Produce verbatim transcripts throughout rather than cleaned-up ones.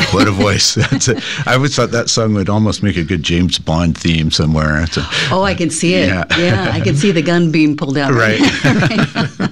What a voice. That's a, I always thought that song would almost make a good James Bond theme somewhere. A, oh, I can see it. Yeah. yeah, I can see the gun being pulled out. Right. right.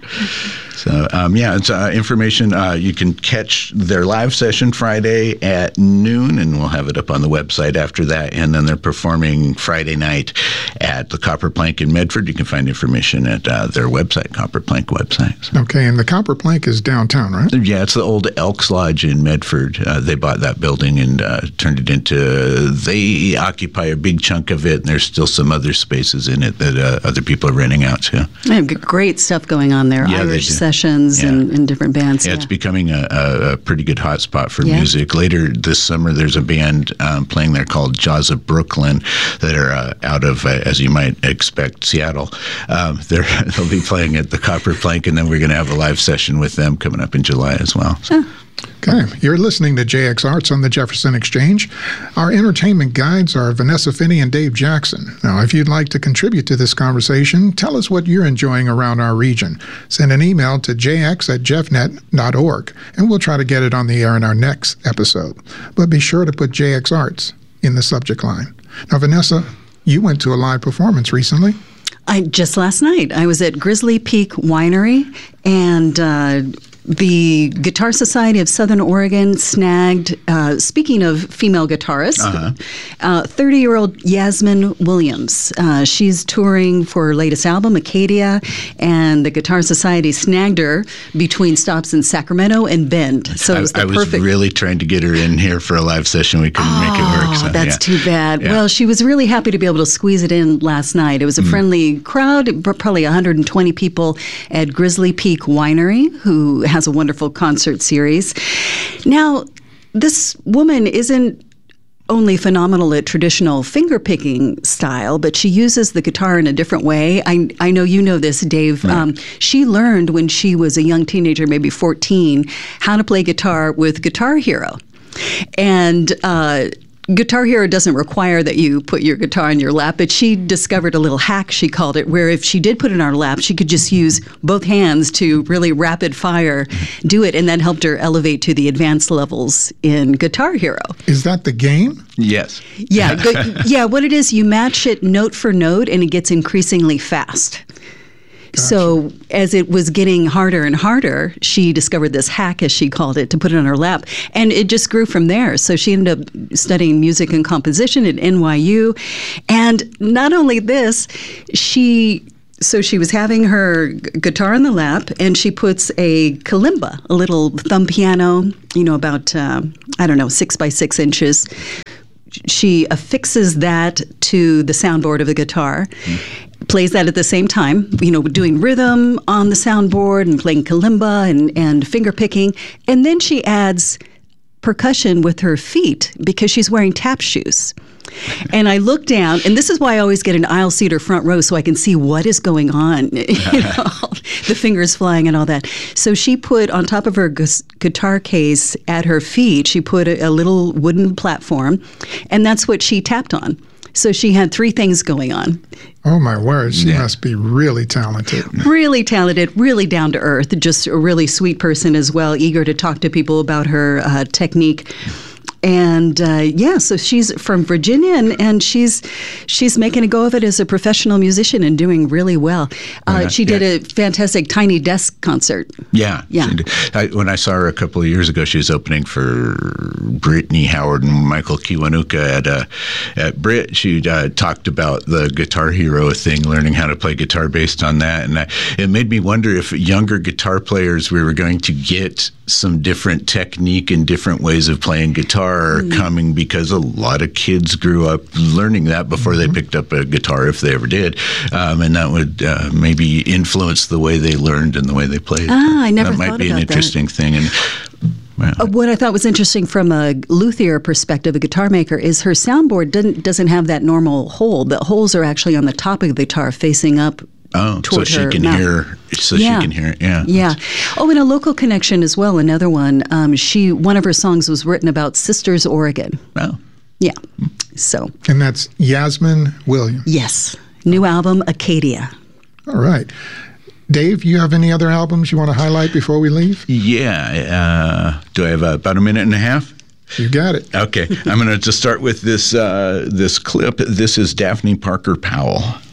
So, um, yeah, it's uh, information. Uh, you can catch their live session Friday at noon, and we'll have it up on the website after that. And then they're performing Friday night at the Copper Plank in Medford. You can find information at uh, their website, Copper Plank website. So. Okay, and the Copper Plank is downtown, right? Yeah, it's the old Elks Lodge in Medford. Uh, they bought that building and uh, turned it into, they occupy a big chunk of it, and there's still some other spaces in it that uh, other people are renting out too. They have great stuff going on there, yeah, Irish sessions yeah. and, and different bands. Yeah, yeah, it's becoming a, a, a pretty good hot spot for yeah. music. Later this summer, there's a band um, playing there called Jaws of Brooklyn that are uh, out of, uh, as you might expect, Seattle. Um, they're, they'll be playing at the Copper Plank, and then we're going to have a live session with them coming up in July as well. So. Oh. Okay, you're listening to J X Arts on the Jefferson Exchange. Our entertainment guides are Vanessa Finney and Dave Jackson. Now, if you'd like to contribute to this conversation, tell us what you're enjoying around our region. Send an email to j x at jeff net dot org, and we'll try to get it on the air in our next episode. But be sure to put J X Arts in the subject line. Now, Vanessa, you went to a live performance recently. I just last night. I was at Grizzly Peak Winery, and uh, the Guitar Society of Southern Oregon snagged, uh, speaking of female guitarists, uh-huh. uh, thirty-year-old Yasmin Williams. Uh, she's touring for her latest album, Acadia, and the Guitar Society snagged her between stops in Sacramento and Bend. So I, it was the I was perfect. really trying to get her in here for a live session. We couldn't oh, make it work. So, that's yeah. too bad. Yeah. Well, she was really happy to be able to squeeze it in last night. It was a mm. friendly crowd, probably one hundred twenty people at Grizzly Peak Winery, who has a wonderful concert series. Now, this woman isn't only phenomenal at traditional finger-picking style, but she uses the guitar in a different way. I, I know you know this, Dave. Right. Um, she learned when she was a young teenager, maybe fourteen, how to play guitar with Guitar Hero. And uh Guitar Hero doesn't require that you put your guitar in your lap, but she discovered a little hack, she called it, where if she did put it in her lap, she could just use both hands to really rapid fire do it, and that helped her elevate to the advanced levels in Guitar Hero. Is that the game? Yes. Yeah, go, yeah. What it is, you match it note for note, and it gets increasingly fast. Gotcha. So as it was getting harder and harder, she discovered this hack, as she called it, to put it on her lap. And it just grew from there. So she ended up studying music and composition at N Y U. And not only this, she... So she was having her g- guitar in the lap, and she puts a kalimba, a little thumb piano, you know, about, uh, I don't know, six by six inches. She affixes that to the soundboard of the guitar, mm. plays that at the same time, you know, doing rhythm on the soundboard and playing kalimba and, and finger picking. And then she adds percussion with her feet because she's wearing tap shoes. And I look down, and this is why I always get an aisle seat or front row so I can see what is going on, you know, the fingers flying and all that. So she put on top of her gu- guitar case at her feet, she put a, a little wooden platform, and that's what she tapped on. So she had three things going on. Oh, my word. She yeah. must be really talented. Really talented, really down to earth, just a really sweet person as well, eager to talk to people about her uh, technique. And uh, yeah, so she's from Virginia, and, and she's she's making a go of it as a professional musician and doing really well. Uh, yeah, she did yeah. a fantastic Tiny Desk concert. Yeah, yeah. I, when I saw her a couple of years ago, she was opening for Brittany Howard and Michael Kiwanuka at uh, at Brit. She uh, talked about the Guitar Hero thing, learning how to play guitar based on that, and I, it made me wonder if younger guitar players we were going to get some different technique and different ways of playing guitar mm. coming, because a lot of kids grew up learning that before mm-hmm. they picked up a guitar, if they ever did, um, and that would uh, maybe influence the way they learned and the way they played. Ah, I never that thought might be about an interesting that. thing. And well, uh, what I thought was interesting from a luthier perspective, a guitar maker, is her soundboard doesn't doesn't have that normal hole. The holes are actually on the top of the guitar, facing up. Oh, so she can mouth. hear. So yeah. she can hear it. Yeah. Yeah. Oh, and a local connection as well. Another one. Um, she one of her songs was written about Sisters, Oregon. Oh. Yeah. So. And that's Yasmin Williams. Yes. New album, Acadia. All right. Dave, you have any other albums you want to highlight before we leave? Yeah. Uh, do I have uh, about a minute and a half? You got it. Okay. I'm going to just start with this uh, this clip. This is Daphne Parker Powell.